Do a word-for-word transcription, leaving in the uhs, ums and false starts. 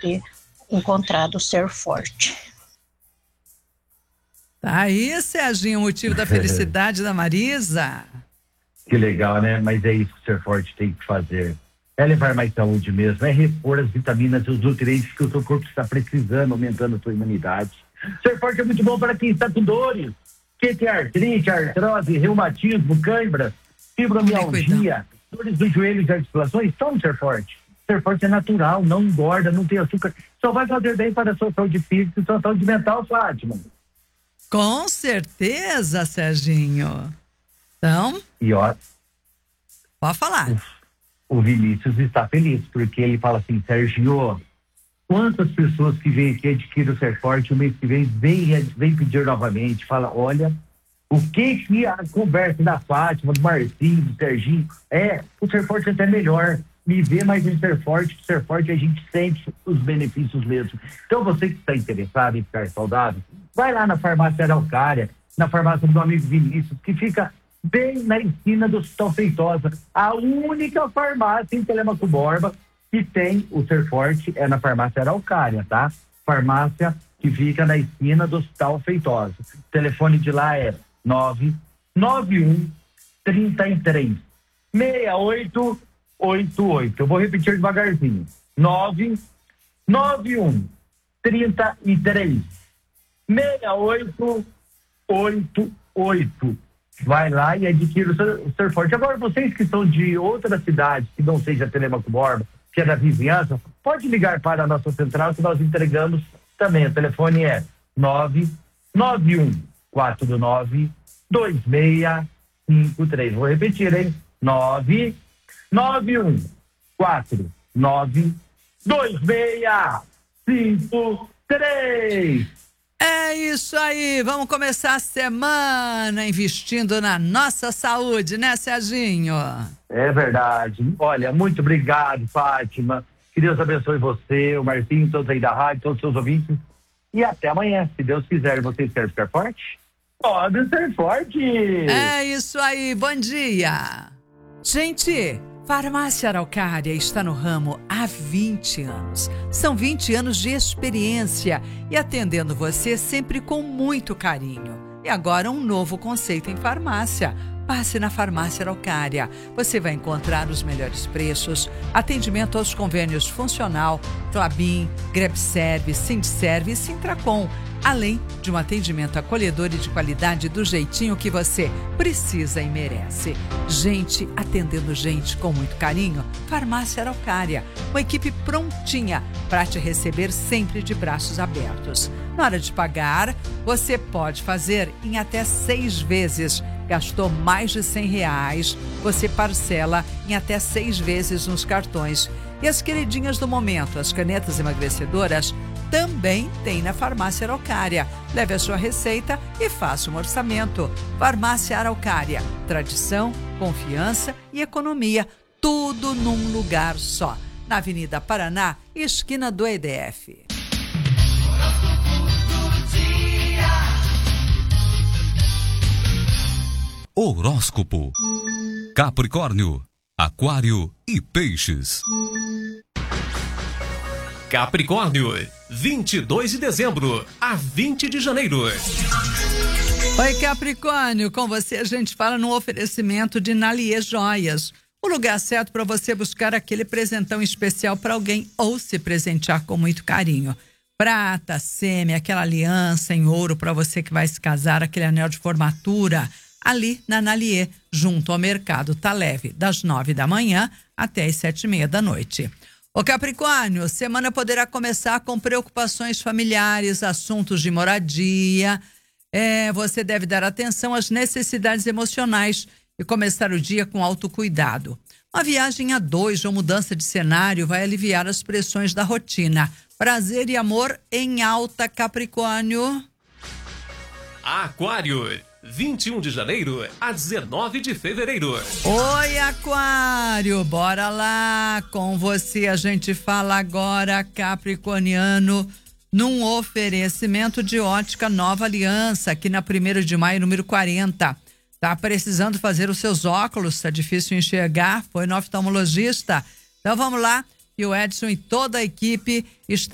ter encontrado o Ser Forte. Tá aí, Serginho, o motivo da felicidade da Marisa. Que legal, né? Mas é isso que o Ser Forte tem que fazer. É levar mais saúde mesmo, é repor as vitaminas e os nutrientes que o seu corpo está precisando, aumentando a sua imunidade. Ser Forte é muito bom para quem está com dores, quem tem artrite, artrose, reumatismo, cãibra, fibromialgia, dores dos joelhos e articulações. Tome Ser Forte. Ser Forte é natural, não engorda, não tem açúcar, só vai fazer bem para a sua saúde física e sua saúde mental, Fátima. Com certeza, Serginho. Então, e ó, pode falar. O, o Vinícius está feliz, porque ele fala assim, Serginho, quantas pessoas que vêm aqui adquirem o Ser Forte, o mês que vem, vem, vem pedir novamente, fala, olha, o que que a conversa da Fátima, do Marcinho, do Serginho, é, o Ser Forte é até melhor, me vê mais em Ser Forte, que Ser Forte a gente sente os benefícios mesmo. Então você que está interessado em ficar saudável, vai lá na farmácia Araucária, na farmácia do amigo Vinícius, que fica bem na esquina do Hospital Feitosa. A única farmácia em Telêmaco Borba que tem o Ser Forte é na farmácia Araucária, tá? Farmácia que fica na esquina do Hospital Feitosa. O telefone de lá é nove nove um, três três, seis oito oito oito. Eu vou repetir devagarzinho. nove nove um, três três, seis oito oito oito. Vai lá e adquira o Ser, o Ser Forte. Agora, vocês que são de outra cidade, que não seja Telêmaco Borba, que é da vizinhança, pode ligar para a nossa central que nós entregamos também. O telefone é nove nove um, quatro nove, dois seis cinco três. Vou repetir, hein? nove nove um, quatro nove, dois seis cinco três. É isso aí, vamos começar a semana investindo na nossa saúde, né, Serginho? É verdade. Olha, muito obrigado, Fátima. Que Deus abençoe você, o Marcinho, todos aí da rádio, todos os seus ouvintes. E até amanhã, se Deus quiser. Vocês querem ficar forte? Pode ser forte! É isso aí, bom dia! Gente, Farmácia Araucária está no ramo há vinte anos. São vinte anos de experiência e atendendo você sempre com muito carinho. E agora um novo conceito em farmácia. Passe na Farmácia Araucária. Você vai encontrar os melhores preços, atendimento aos convênios Funcional, Klabin, Grebserve, Sindserve e Sintracom, além de um atendimento acolhedor e de qualidade do jeitinho que você precisa e merece. Gente atendendo gente com muito carinho. Farmácia Araucária, uma equipe prontinha para te receber sempre de braços abertos. Na hora de pagar, você pode fazer em até seis vezes. Gastou mais de cem reais, você parcela em até seis vezes nos cartões. E as queridinhas do momento, as canetas emagrecedoras, também tem na Farmácia Araucária. Leve a sua receita e faça um orçamento. Farmácia Araucária, tradição, confiança e economia, tudo num lugar só. Na Avenida Paraná, esquina do E D F. Horóscopo. Capricórnio, Aquário e Peixes. Capricórnio, vinte e dois de dezembro a vinte de janeiro. Oi, Capricórnio, com você a gente fala no oferecimento de Nalier Joias. O lugar certo para você buscar aquele presentão especial para alguém ou se presentear com muito carinho. Prata, sêmia, aquela aliança em ouro para você que vai se casar, aquele anel de formatura. Ali na Nalier, junto ao Mercado Tá Leve, das nove da manhã até as sete e meia da noite. Ô Capricórnio, semana poderá começar com preocupações familiares, assuntos de moradia. É, você deve dar atenção às necessidades emocionais e começar o dia com autocuidado. Uma viagem a dois ou mudança de cenário vai aliviar as pressões da rotina. Prazer e amor em alta, Capricórnio. Aquário, vinte e um de janeiro a dezenove de fevereiro. Oi, Aquário, bora lá. Com você a gente fala agora, capricorniano, num oferecimento de ótica Nova Aliança, aqui na primeiro de maio, número quarenta. Tá precisando fazer os seus óculos? Tá difícil enxergar? Foi no oftalmologista? Então vamos lá. E o Edson e toda a equipe estão